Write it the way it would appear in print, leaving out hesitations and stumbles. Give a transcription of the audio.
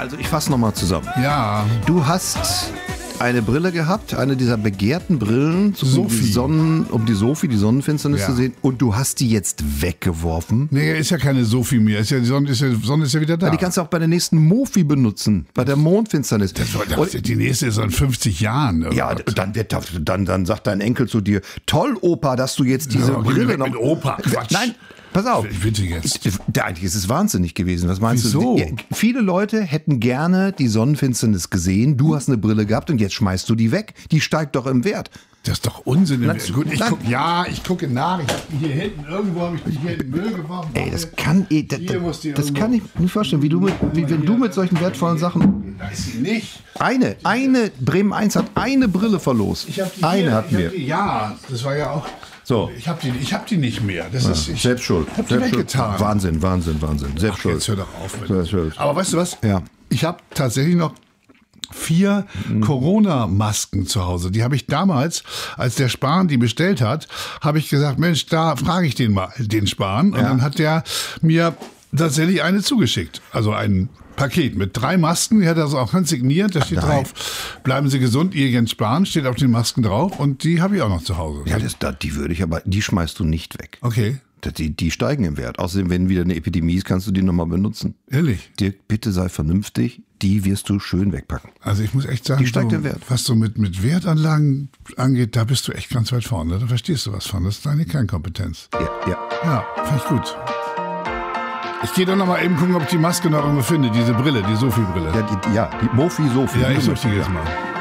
Also ich fasse nochmal zusammen. Ja. Du hast eine Brille gehabt, eine dieser begehrten Brillen, Sophie. um die Sophie, die Sonnenfinsternis Ja. zu sehen. Und du hast die jetzt weggeworfen. Nee, ist ja keine Sophie mehr. Die Sonne ist ja wieder da. Die kannst du auch bei der nächsten Mofi benutzen, bei der Mondfinsternis. Die nächste ist in 50 Jahren. Oder Ja, was? dann sagt dein Enkel zu dir, toll, Opa, dass du jetzt diese Ja, Brille weg noch... mit Opa, Quatsch. Nein, pass auf. Ich bitte jetzt. Eigentlich ist es wahnsinnig gewesen. Was meinst Wieso? du? Ja, viele Leute hätten gerne die Sonnenfinsternis gesehen. Du hast eine Brille gehabt und jetzt schmeißt du die weg. Die steigt doch im Wert. Das ist doch Unsinn. Gut, ich Nein. gucke nach. Ich hab die hier hinten, irgendwo habe ich die hier in den Müll geworfen. Ey, das kann ich nicht vorstellen, wenn du mit solchen wertvollen Sachen... Da ist sie nicht. Eine Bremen 1 hat eine Brille verlost. Hatten wir. Ja, das war ja auch... So. Ich hab die nicht mehr. Das ist, ich Selbst schuld. hab die weggetan. Wahnsinn. Selbst Ach, schuld. jetzt hör doch auf mit. Selbst schuld. Aber weißt du was? Ja. Ich habe tatsächlich noch 4 Corona-Masken zu Hause. Die habe ich damals, als der Spahn die bestellt hat, habe ich gesagt, Mensch, da frage ich den Spahn. Und dann hat der mir tatsächlich eine zugeschickt. Also ein Paket mit 3 Masken. Die hat er so auch signiert. Da steht drauf, bleiben Sie gesund, ihr Jens Spahn. Steht auf den Masken drauf. Und die habe ich auch noch zu Hause. Ja, die würde ich aber, die schmeißt du nicht weg. Okay. Die steigen im Wert. Außerdem, wenn wieder eine Epidemie ist, kannst du die nochmal benutzen. Ehrlich? Dirk, bitte sei vernünftig. Die wirst du schön wegpacken. Also ich muss echt sagen, Die steigt im Wert. Was so mit Wertanlagen angeht, da bist du echt ganz weit vorne. Da verstehst du was von. Das ist deine Kernkompetenz. Ja. Ja, finde ich gut. Ich gehe dann noch mal eben gucken, ob ich die Maske noch irgendwo finde. Diese Brille, die Sophie-Brille. Die Mofi Sophie. Ja, ich suche die jetzt mal.